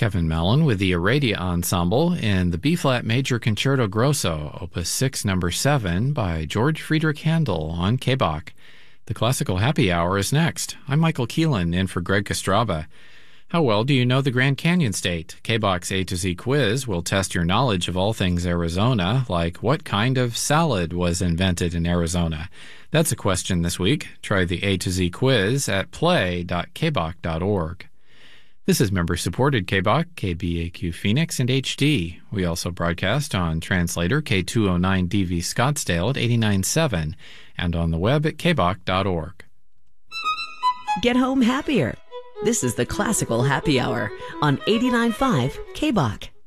Kevin Mellon with the Aradia Ensemble in the B-flat Major Concerto Grosso, Opus 6, Number 7 by George Friedrich Handel on K-Bach. The Classical Happy Hour is next. I'm Michael Keelan, in for Greg Kostrava. How well do you know the Grand Canyon State? K-Bach's A to Z quiz will test your knowledge of all things Arizona, like what kind of salad was invented in Arizona? That's a question this week. Try the A to Z quiz at play.kbach.org. This is member-supported K-Bach, KBAQ Phoenix, and HD. We also broadcast on Translator K209DV Scottsdale at 89.7 and on the web at kbach.org. Get home happier. This is the Classical Happy Hour on 89.5 K-Bach.